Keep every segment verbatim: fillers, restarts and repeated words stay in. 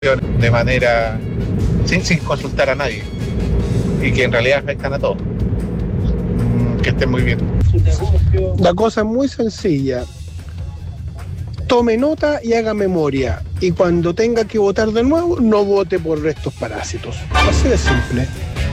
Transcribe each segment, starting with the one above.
de manera sin, sin consultar a nadie y que en realidad afectan a todos. Que estén muy bien. La cosa es muy sencilla. Tome nota y haga memoria. Y cuando tenga que votar de nuevo, no vote por estos parásitos. Así de simple.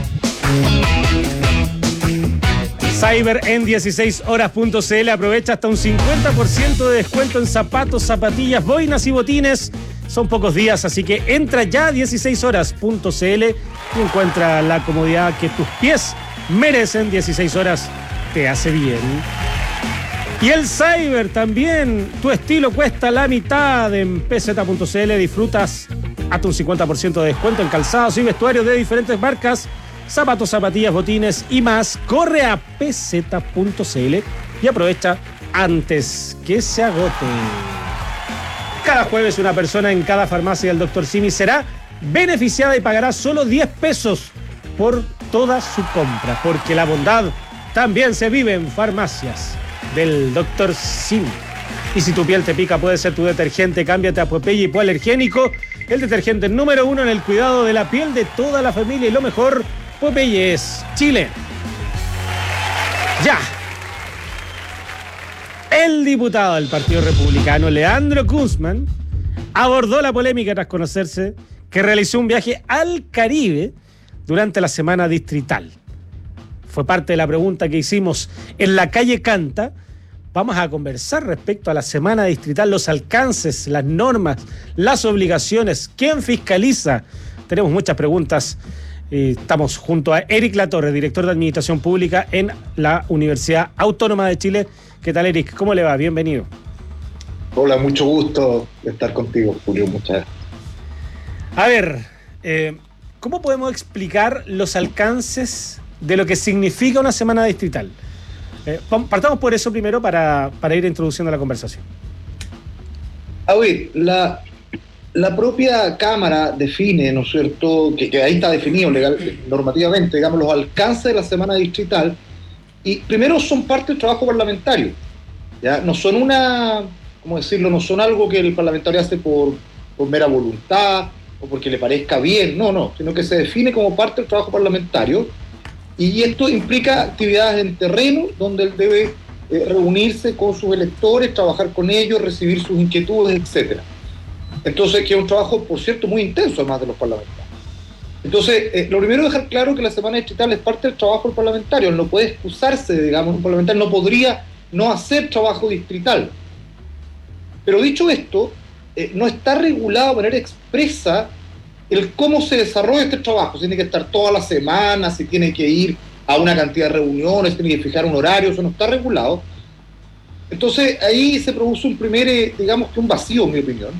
Cyber en dieciséis horas punto c l aprovecha hasta un cincuenta por ciento de descuento en zapatos, zapatillas, boinas y botines. Son pocos días, así que entra ya a dieciséis horas punto c l y encuentra la comodidad que tus pies merecen. dieciséis horas te hace bien. Y el Cyber también. Tu estilo cuesta la mitad. En p z punto c l disfrutas hasta un cincuenta por ciento de descuento en calzados y vestuarios de diferentes marcas, zapatos, zapatillas, botines y más. Corre a p z punto c l y aprovecha antes que se agote. Cada jueves una persona en cada farmacia del doctor Simi será beneficiada y pagará solo diez pesos por toda su compra, porque la bondad también se vive en farmacias del doctor Simi. Y si tu piel te pica, puede ser tu detergente. Cámbiate a Popeye Hipoalergénico, el detergente número uno en el cuidado de la piel de toda la familia. Y lo mejor, Popeye es Chile. Ya. El diputado del Partido Republicano, Leandro Guzmán, abordó la polémica tras conocerse que realizó un viaje al Caribe durante la semana distrital. Fue parte de la pregunta que hicimos en La Calle Canta. Vamos a conversar respecto a la semana distrital, los alcances, las normas, las obligaciones, quién fiscaliza. Tenemos muchas preguntas. Estamos junto a Eric Latorre, director de Administración Pública en la Universidad Autónoma de Chile. ¿Qué tal, Eric? ¿Cómo le va? Bienvenido. Hola, mucho gusto de estar contigo, Julio. Muchas gracias. A ver, eh, ¿cómo podemos explicar los alcances de lo que significa una semana distrital? Eh, partamos por eso primero para, para ir introduciendo la conversación. A ver, la, la propia Cámara define, ¿no es cierto?, que, que ahí está definido legal, normativamente, digamos, los alcances de la semana distrital. Y primero son parte del trabajo parlamentario, ¿ya? No son una, ¿cómo decirlo? No son algo que el parlamentario hace por, por mera voluntad o porque le parezca bien, no, no, sino que se define como parte del trabajo parlamentario, y esto implica actividades en terreno donde él debe eh, reunirse con sus electores, trabajar con ellos, recibir sus inquietudes, etcétera. Entonces, que es un trabajo, por cierto, muy intenso además de los parlamentarios. Entonces, eh, lo primero es dejar claro que la semana distrital es parte del trabajo del parlamentario. Él no puede excusarse, digamos, un parlamentario no podría no hacer trabajo distrital. Pero dicho esto, eh, no está regulado de manera expresa el cómo se desarrolla este trabajo. Si tiene que estar toda la semana, si tiene que ir a una cantidad de reuniones, tiene que fijar un horario, eso no está regulado. Entonces, ahí se produce un primer, eh, digamos que un vacío, en mi opinión.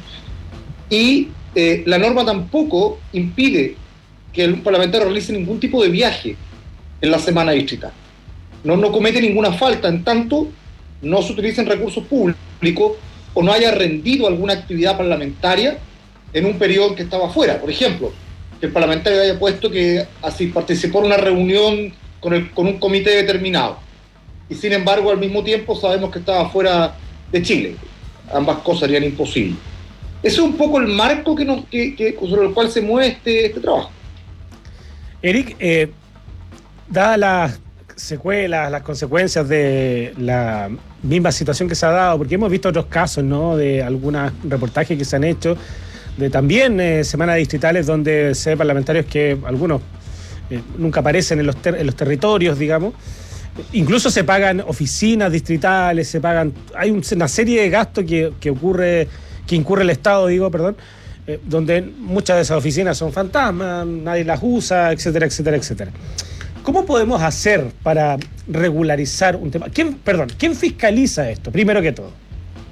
Y eh, la norma tampoco impide que el parlamentario realice ningún tipo de viaje en la semana distrital. No, no comete ninguna falta en tanto no se utilicen recursos públicos o no haya rendido alguna actividad parlamentaria en un periodo que estaba fuera. Por ejemplo, que el parlamentario haya puesto que así participó en una reunión con, el, con un comité determinado y sin embargo al mismo tiempo sabemos que estaba fuera de Chile. Ambas cosas serían imposibles. Ese es un poco el marco que nos, que, que, sobre el cual se mueve este, este trabajo. Eric, eh, dadas las secuelas, las consecuencias de la misma situación que se ha dado, porque hemos visto otros casos, ¿no?, de algunos reportajes que se han hecho, de también eh, semanas distritales donde se ve parlamentarios que algunos eh, nunca aparecen en los, ter- en los territorios, digamos. Incluso se pagan oficinas distritales, se pagan, hay un, una serie de gastos que, que ocurre, que incurre el Estado, digo, perdón, Eh, donde muchas de esas oficinas son fantasmas, nadie las usa, etcétera, etcétera, etcétera. ¿Cómo podemos hacer para regularizar un tema? ¿Quién, perdón, ¿quién fiscaliza esto, primero que todo?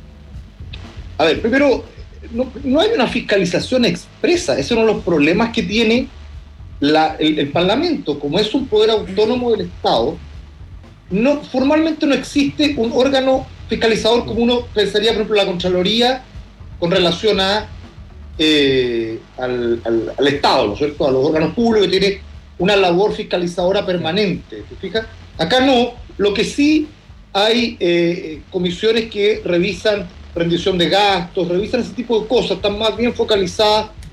A ver, primero, no, no hay una fiscalización expresa. Ese es uno de los problemas que tiene la, el, el Parlamento. Como es un poder autónomo del Estado, no, formalmente no existe un órgano fiscalizador como uno pensaría, por ejemplo, la Contraloría con relación a Eh, al, al, al Estado, ¿no es cierto?, a los órganos públicos, que tiene una labor fiscalizadora permanente. ¿Te fijas? Acá no. Lo que sí hay eh, comisiones que revisan rendición de gastos, revisan ese tipo de cosas, están más bien focalizadas